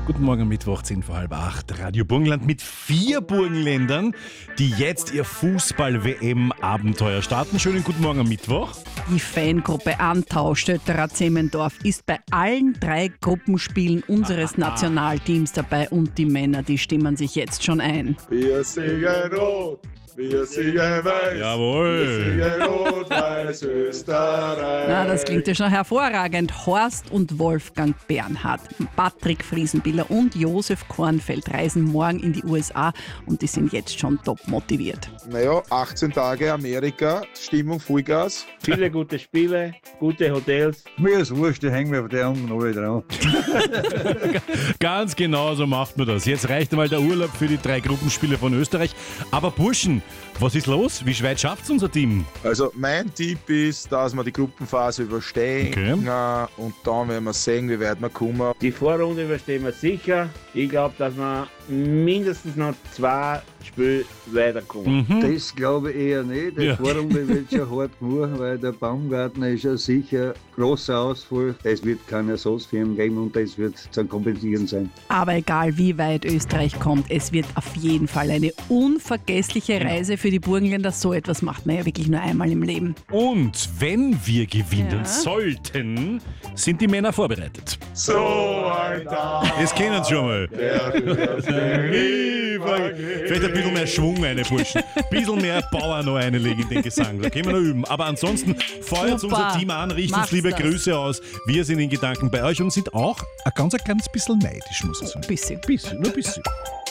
Guten Morgen, Mittwoch, 10 vor halb 8. Radio Burgenland mit 4 Burgenländern, die jetzt ihr Fußball-WM-Abenteuer starten. Schönen guten Morgen am Mittwoch. Die Fangruppe Antau Stötterer-Zemmendorf ist bei allen 3 Gruppenspielen unseres Nationalteams dabei und die Männer, die stimmen sich jetzt schon ein. Wir singen rot, wir singen weiß. Jawohl. Wir singen rot, weiß, Österreich. Na, das klingt ja schon hervorragend. Horst und Wolfgang Bernhard, Patrick Friesenbiller und Josef Kornfeld reisen morgen in die USA und die sind jetzt schon top motiviert. Naja, 18 Tage Amerika, Stimmung Vollgas. Viele gute Spiele, gute Hotels. Mir ist wurscht, die hängen wir auf der unten alle dran. Ganz genau so macht man das. Jetzt reicht einmal der Urlaub für die 3 Gruppenspiele von Österreich. Aber Burschen, was ist los? Wie weit schafft's unser Team? Also mein Tipp ist, dass wir die Gruppenphase überstehen. Okay. Und dann werden wir sehen, wie weit wir kommen. Die Vorrunde überstehen wir sicher. Ich glaube, dass wir mindestens noch 2 Spiele weiterkommen. Das glaube ich eher nicht. Die Ja. Vorrunde wird schon hart gemacht, weil der Baumgartner ist ja sicher großer Ausfall. Es wird keinen Ersatz für ihn geben und das wird zum Kompetieren sein. Aber egal wie weit Österreich kommt, es wird auf jeden Fall eine unvergessliche Reise für die Burgenländer. So etwas macht man ja wirklich nur einmal im Leben. Und wenn wir gewinnen Ja. sollten, sind die Männer vorbereitet. So ein Tag, Das kennen sie schon mal. Vielleicht ein bisschen mehr Schwung eine, Burschen. Ein bisschen mehr Power noch einlegen in den Gesang. Da können wir noch üben. Aber ansonsten feuert Super. unser Team an, richtet uns Macht's liebe das. Grüße aus. Wir sind in Gedanken bei euch und sind auch ein ganz kleines bisschen neidisch, muss ich sagen. Bisschen. Bisschen, nur ein bisschen.